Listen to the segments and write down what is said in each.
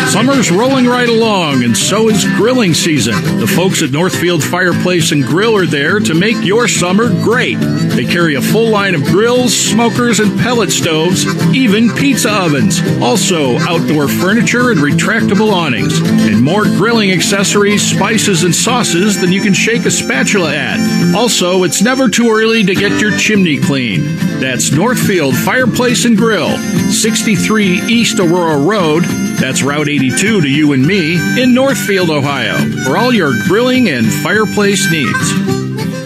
Summer's rolling right along, and so is grilling season. The folks at Northfield Fireplace and Grill are there to make your summer great. They carry a full line of grills, smokers, and pellet stoves, even pizza ovens. Also, outdoor furniture and retractable awnings. And more grilling accessories, spices, and sauces than you can shake a spatula at. Also, it's never too early to get your chimney clean. That's Northfield Fireplace and Grill, 63 East Aurora Road. That's Route 82 to you and me in Northfield, Ohio, for all your grilling and fireplace needs.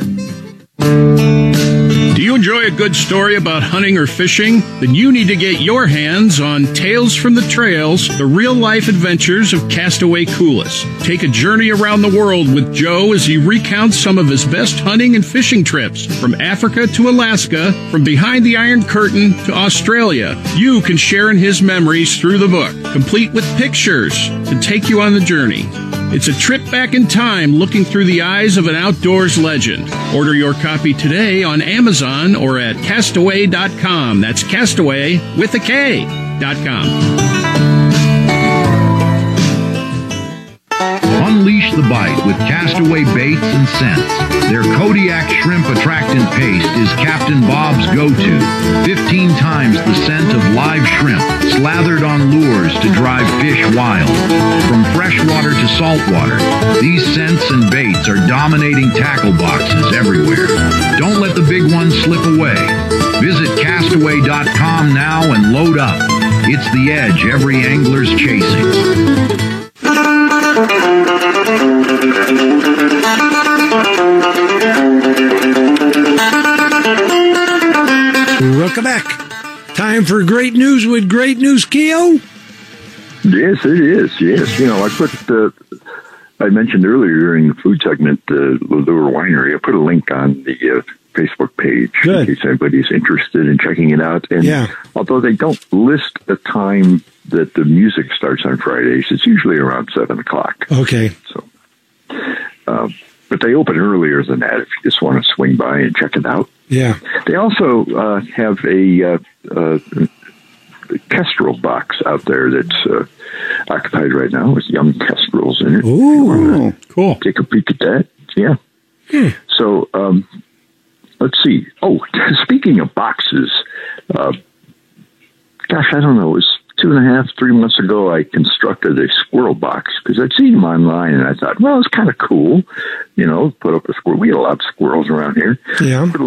Do you enjoy a good story about hunting or fishing? Then you need to get your hands on Tales from the Trails, the real-life adventures of Castaway Coulis. Take a journey around the world with Joe as he recounts some of his best hunting and fishing trips, from Africa to Alaska, from behind the Iron Curtain to Australia. You can share in his memories through the book, complete with pictures to take you on the journey. It's a trip back in time looking through the eyes of an outdoors legend. Order your copy today on Amazon or at castaway.com. That's Castaway with a K.com. Unleash the bite with Castaway baits and scents. Their Kodiak shrimp attractant paste is Captain Bob's go-to. 15 times the scent of live shrimp, slathered on lures to drive fish wild. From freshwater to saltwater, these scents and baits are dominating tackle boxes everywhere. Don't let the big ones slip away. Visit castaway.com now and load up. It's the edge every angler's chasing. Welcome back. Time for great news with Great News Keo. Yes, it is. Yes, you know, I mentioned earlier during the food segment, the Lure Winery. I put a link on the Facebook page in case anybody's interested in checking it out. And although they don't list the time that the music starts on Fridays, it's usually around 7 o'clock. Okay. So, but they open earlier than that if you just want to swing by and check it out. Yeah. They also have a kestrel box out there that's occupied right now with young kestrels in it. Ooh, cool. Take a peek at that. Yeah. So, let's see. Oh, speaking of boxes, gosh, I don't know. It was 2.5, 3 months ago, I constructed a squirrel box because I'd seen them online and I thought, well, it's kind of cool. You know, put up a squirrel. We had a lot of squirrels around here. Yeah. Put a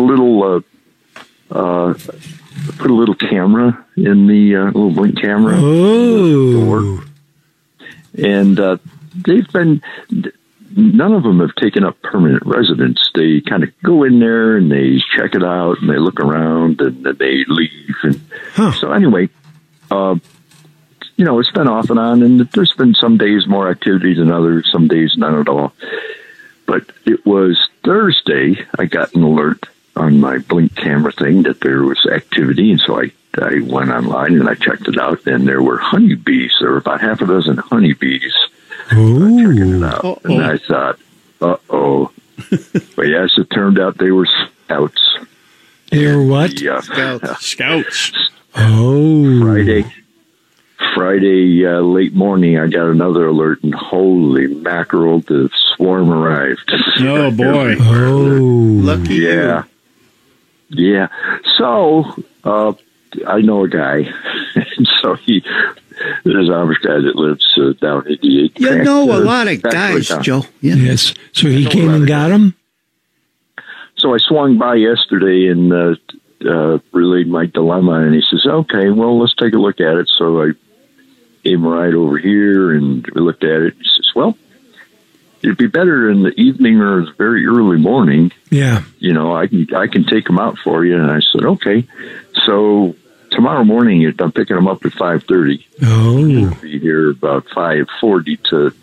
little camera in the little Blink camera. Door. And they've been, none of them have taken up permanent residence. They kind of go in there and they check it out and they look around and then they leave. And so anyway, you know, it's been off and on, and there's been some days more activity than others, some days none at all. But it was Thursday, I got an alert on my Blink camera thing that there was activity, and so I went online and I checked it out, and there were honeybees. There were about half a dozen honeybees checking it out. And I thought, uh-oh. But yes, it turned out they were scouts. They were what? Scouts. Oh. Friday late morning, I got another alert, and holy mackerel, the swarm arrived. Oh, boy. Lucky you. Yeah. So, I know a guy, and so there's an Amish guy that lives down in the 8th. You know a lot of guys, Joe. Yeah. Yes. So he came and got him? So I swung by yesterday and relayed my dilemma, and he says, okay, well, let's take a look at it. So I gave him a ride over here, and we looked at it. He says, well, it'd be better in the evening or the very early morning. Yeah. You know, I can take them out for you. And I said, okay. So tomorrow morning, I'm picking them up at 5:30. Oh. I'll be here about 5:40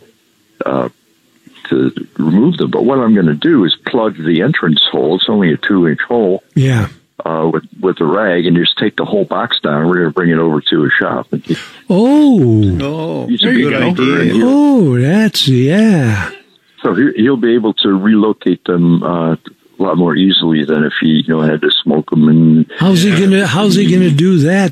to remove them. But what I'm going to do is plug the entrance hole. It's only a 2-inch hole. Yeah. With a rag, and just take the whole box down. We're going to bring it over to a shop. And there you go. Oh, that's, yeah. So he'll be able to relocate them a lot more easily than if he had to smoke them. And how's he gonna do that?